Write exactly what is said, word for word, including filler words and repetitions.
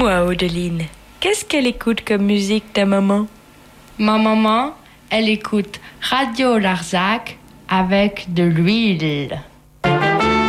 Dis-moi, Odeline, qu'est-ce qu'elle écoute comme musique, ta maman? Ma maman, elle écoute Radio Larzac avec de l'huile.